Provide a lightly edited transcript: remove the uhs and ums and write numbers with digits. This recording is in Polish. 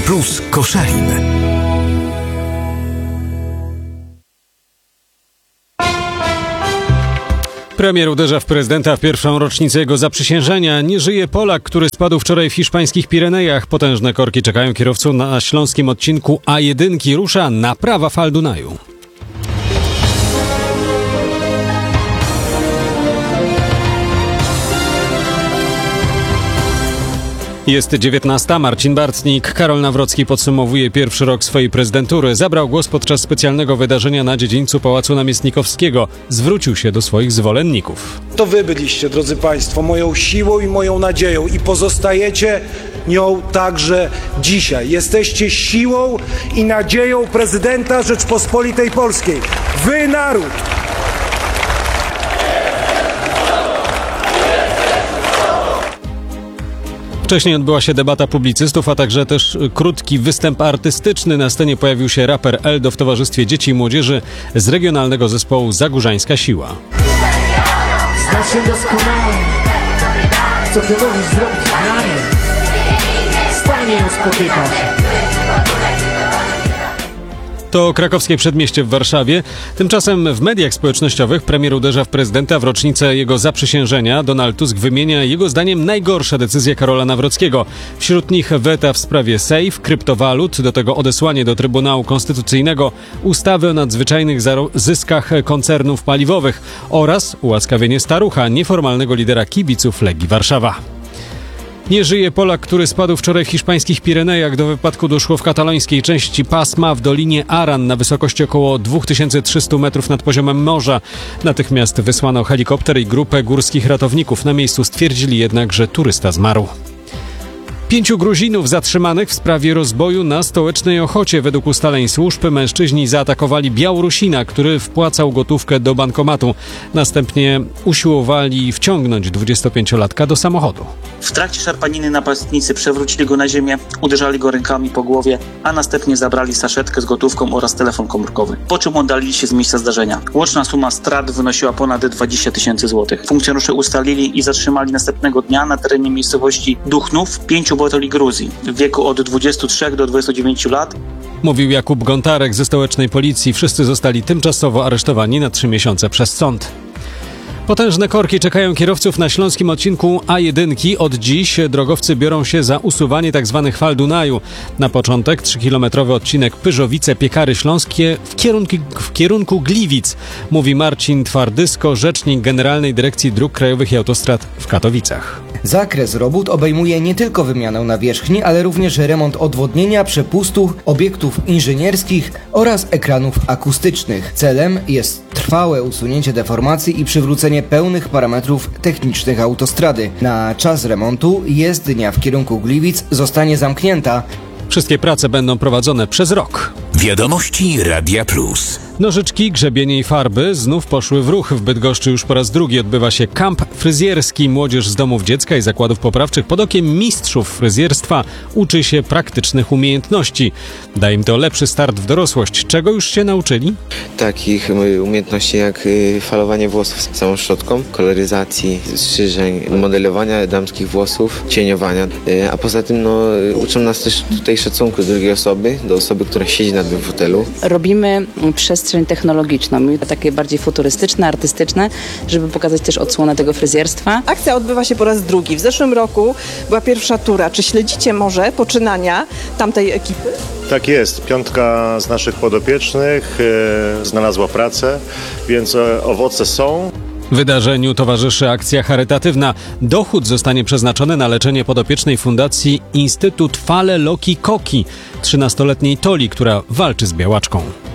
Plus Koszalin. Premier uderza w prezydenta w pierwszą rocznicę jego zaprzysiężenia. Nie żyje Polak, który spadł wczoraj w hiszpańskich Pirenejach. Potężne korki czekają kierowców na śląskim odcinku A1. Rusza naprawa fal Dunaju. Jest 19. Marcin Bartnik. Karol Nawrocki podsumowuje pierwszy rok swojej prezydentury. Zabrał głos podczas specjalnego wydarzenia na dziedzińcu Pałacu Namiestnikowskiego. Zwrócił się do swoich zwolenników. To wy byliście, drodzy Państwo, moją siłą i moją nadzieją i pozostajecie nią także dzisiaj. Jesteście siłą i nadzieją prezydenta Rzeczpospolitej Polskiej. Wy, naród! Wcześniej odbyła się debata publicystów, a także też krótki występ artystyczny. Na scenie pojawił się raper Eldo w towarzystwie dzieci i młodzieży z regionalnego zespołu Zagórzańska Siła. Znasz się doskonale, co ty możesz zrobić dla mnie. Stanie ją spotykać. To krakowskie przedmieście w Warszawie. Tymczasem w mediach społecznościowych premier uderza w prezydenta w rocznicę jego zaprzysiężenia. Donald Tusk wymienia jego zdaniem najgorsze decyzje Karola Nawrockiego. Wśród nich weta w sprawie SAFE, kryptowalut, do tego odesłanie do Trybunału Konstytucyjnego ustawy o nadzwyczajnych zyskach koncernów paliwowych oraz ułaskawienie Starucha, nieformalnego lidera kibiców Legii Warszawa. Nie żyje Polak, który spadł wczoraj w hiszpańskich Pirenejach. Do wypadku doszło w katalońskiej części pasma w dolinie Aran na wysokości około 2300 metrów nad poziomem morza. Natychmiast wysłano helikopter i grupę górskich ratowników. Na miejscu stwierdzili jednak, że turysta zmarł. 5 Gruzinów zatrzymanych w sprawie rozboju na Stołecznej Ochocie. Według ustaleń służb mężczyźni zaatakowali Białorusina, który wpłacał gotówkę do bankomatu. Następnie usiłowali wciągnąć 25-latka do samochodu. W trakcie szarpaniny napastnicy przewrócili go na ziemię, uderzali go rękami po głowie, a następnie zabrali saszetkę z gotówką oraz telefon komórkowy, po czym oddalili się z miejsca zdarzenia. Łączna suma strat wynosiła ponad 20 000 złotych. Funkcjonariusze ustalili i zatrzymali następnego dnia na terenie miejscowości Duchnów 5 obywateli Gruzji w wieku od 23 do 29 lat. Mówił Jakub Gontarek ze stołecznej policji. Wszyscy zostali tymczasowo aresztowani na 3 miesiące przez sąd. Potężne korki czekają kierowców na śląskim odcinku A1. Od dziś drogowcy biorą się za usuwanie tzw. fal Dunaju. Na początek 3-kilometrowy odcinek Pyrzowice-Piekary Śląskie w kierunku Gliwic, mówi Marcin Twardysko, rzecznik Generalnej Dyrekcji Dróg Krajowych i Autostrad w Katowicach. Zakres robót obejmuje nie tylko wymianę nawierzchni, ale również remont odwodnienia, przepustów, obiektów inżynierskich oraz ekranów akustycznych. Celem jest trwałe usunięcie deformacji i przywrócenie pełnych parametrów technicznych autostrady. Na czas remontu jezdnia w kierunku Gliwic zostanie zamknięta. Wszystkie prace będą prowadzone przez rok. Wiadomości Radia Plus. Nożyczki, grzebienie i farby znów poszły w ruch. W Bydgoszczy już po raz drugi odbywa się kamp fryzjerski. Młodzież z domów dziecka i zakładów poprawczych pod okiem mistrzów fryzjerstwa uczy się praktycznych umiejętności. Da im to lepszy start w dorosłość. Czego już się nauczyli? Takich umiejętności jak falowanie włosów z całą szczotką, koloryzacji, strzyżeń, modelowania damskich włosów, cieniowania. A poza tym uczą nas też tutaj szacunku do drugiej osoby, do osoby, która siedzi na tym fotelu. Robimy przestrzeń technologiczną, takie bardziej futurystyczne, artystyczne, żeby pokazać też odsłonę tego fryzjerstwa. Akcja odbywa się po raz drugi. W zeszłym roku była pierwsza tura. Czy śledzicie może poczynania tamtej ekipy? Tak jest. 5 z naszych podopiecznych znalazła pracę, więc owoce są. Wydarzeniu towarzyszy akcja charytatywna. Dochód zostanie przeznaczony na leczenie podopiecznej fundacji Instytut Fale Loki Koki, 13-letniej Toli, która walczy z białaczką.